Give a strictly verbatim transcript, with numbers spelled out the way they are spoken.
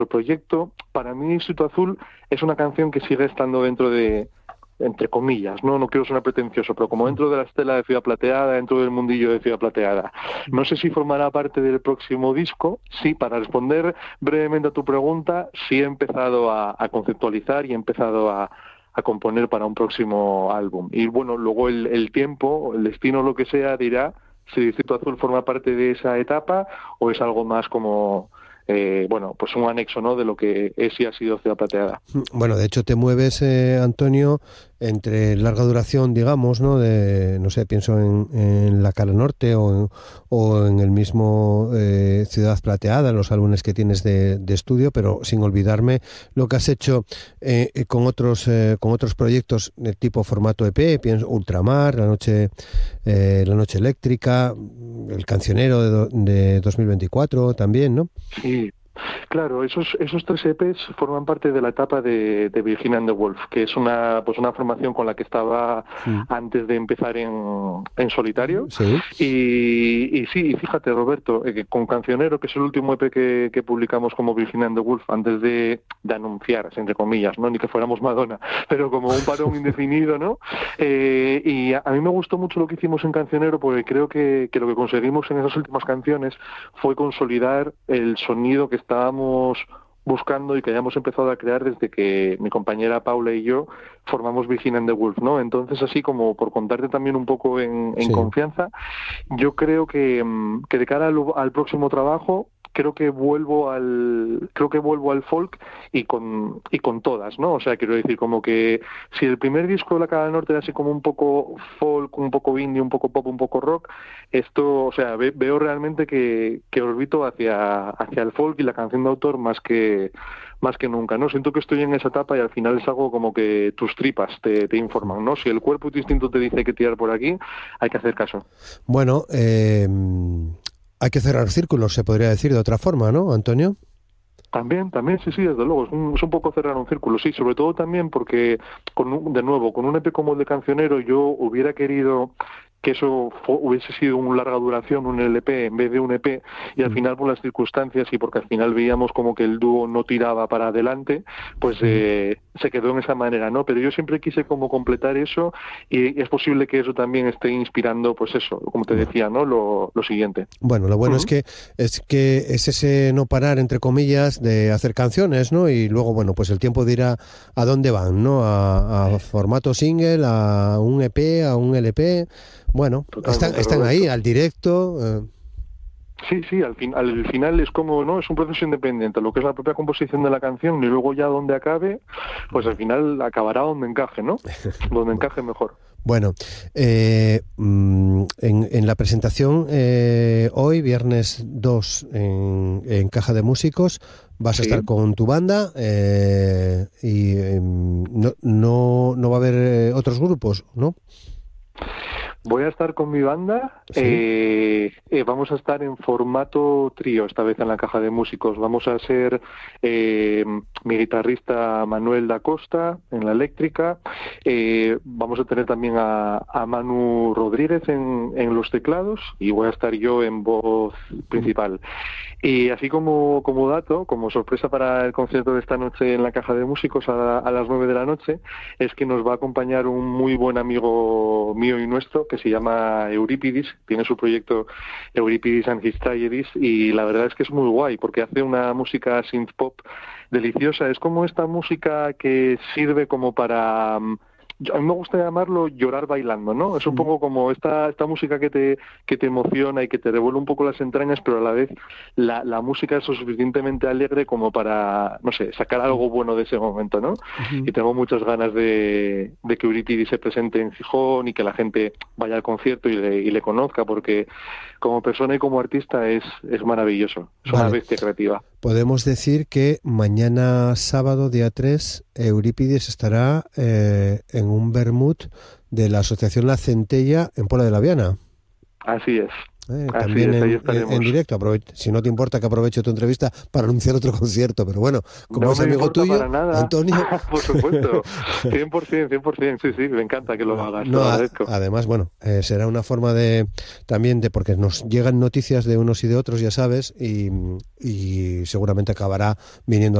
proyecto, para mí Distrito Azul es una canción que sigue estando dentro de, entre comillas, no no quiero sonar pretencioso, pero como dentro de la estela de Ciudad Plateada, dentro del mundillo de Ciudad Plateada. No sé si formará parte del próximo disco. Sí, para responder brevemente a tu pregunta, sí he empezado a, a conceptualizar y he empezado a, a componer para un próximo álbum. Y bueno, luego el, el tiempo, el destino, lo que sea, dirá si Distrito Azul forma parte de esa etapa o es algo más como... Eh, bueno, pues un anexo, ¿no?, de lo que es y ha sido Ciudad Plateada. Bueno, de hecho te mueves, eh, Antonio, entre larga duración, digamos, ¿no? De, no sé, pienso en, en La Cara Norte o en, o en el mismo eh, Ciudad Plateada, los álbumes que tienes de, de estudio, pero sin olvidarme lo que has hecho eh, con otros eh, con otros proyectos de tipo formato E P, pienso Ultramar, La Noche eh, La Noche Eléctrica, El Cancionero de, do, de dos mil veinticuatro también, ¿no? Sí. Claro, esos esos tres E Pes forman parte de la etapa de, de Virginia and the Wolf, que es una pues una formación con la que estaba sí. antes de empezar en, en solitario. Sí. Y, y sí, fíjate, Roberto, eh, con Cancionero, que es el último E Pe que, que publicamos como Virginia and the Wolf, antes de, de anunciar, entre comillas, no ni que fuéramos Madonna, pero como un parón indefinido, ¿no? Eh, y a, a mí me gustó mucho lo que hicimos en Cancionero, porque creo que, que lo que conseguimos en esas últimas canciones fue consolidar el sonido que estábamos buscando y que hayamos empezado a crear desde que mi compañera Paula y yo formamos Virginia and the Wolf, ¿no? Entonces, así como por contarte también un poco en, en sí. confianza, yo creo que, que de cara al, al próximo trabajo creo que vuelvo al creo que vuelvo al folk y con y con todas, ¿no? O sea, quiero decir, como que si el primer disco de La Cara del Norte era así como un poco folk, un poco indie, un poco pop, un poco rock, esto, o sea, ve, veo realmente que, que orbito hacia hacia el folk y la canción de autor más que más que nunca, ¿no? Siento que estoy en esa etapa y al final es algo como que tus tripas te, te informan, ¿no? Si el cuerpo y tu instinto te dice que tirar por aquí, hay que hacer caso. Bueno, eh... hay que cerrar círculos, se podría decir de otra forma, ¿no, Antonio? También, también, sí, sí, desde luego, es un, es un poco cerrar un círculo, sí, sobre todo también porque, con un, de nuevo, con un E Pe como el de Cancionero, yo hubiera querido que eso fue, hubiese sido una larga duración, un L P en vez de un E Pe, y al mm. final por las circunstancias y porque al final veíamos como que el dúo no tiraba para adelante, pues eh, se quedó en esa manera, ¿no? Pero yo siempre quise como completar eso y es posible que eso también esté inspirando, pues eso, como te decía, ¿no? Lo, lo siguiente. Bueno, lo bueno uh-huh. es que es que es ese no parar, entre comillas, de hacer canciones, ¿no? Y luego, bueno, pues el tiempo dirá a dónde van, ¿no? A, a formato single, a un E Pe, a un L P... Bueno, están, están ahí, al directo. Eh. Sí, sí, al, fin, al final es como, ¿no? Es un proceso independiente, lo que es la propia composición de la canción y luego ya donde acabe, pues al final acabará donde encaje, ¿no? Donde encaje mejor. Bueno, eh, en, en la presentación eh, hoy, viernes dos, en, en Caja de Músicos, vas a sí. estar con tu banda eh, y eh, no, no, no va a haber eh, otros grupos, ¿no? Voy a estar con mi banda, ¿sí? eh, eh, vamos a estar en formato trío, esta vez en la Caja de Músicos. Vamos a ser eh, mi guitarrista Manuel da Costa en la eléctrica, eh, vamos a tener también a, a Manu Rodríguez en, en los teclados y voy a estar yo en voz principal. Y así como, como dato, como sorpresa para el concierto de esta noche en la Caja de Músicos a, a las nueve de la noche, es que nos va a acompañar un muy buen amigo mío y nuestro que se llama Eurípides, tiene su proyecto Eurípides and His Tragedies y la verdad es que es muy guay porque hace una música synth pop deliciosa, es como esta música que sirve como para... a mí me gusta llamarlo llorar bailando, ¿no? Es un poco como esta esta música que te que te emociona y que te revuelve un poco las entrañas, pero a la vez la, la música es lo suficientemente alegre como para, no sé, sacar algo bueno de ese momento, ¿no? Uh-huh. Y tengo muchas ganas de, de que Eurípides se presente en Gijón y que la gente vaya al concierto y le, y le conozca, porque como persona y como artista es, es maravilloso, es vale. Una bestia creativa. Podemos decir que mañana sábado, día tres, Eurípides estará eh, en un vermut de la Asociación La Centella en Pola de la Viana. Así es, Eh, también es, en, en directo. Aprove- si no te importa que aproveche tu entrevista para anunciar otro concierto, pero bueno, como no es amigo tuyo, para nada. Antonio. Por supuesto, cien por ciento, cien por ciento, sí, sí, me encanta que lo hagas, no, lo agradezco. A, además, bueno, eh, será una forma de también de, porque nos llegan noticias de unos y de otros, ya sabes, y, y seguramente acabará viniendo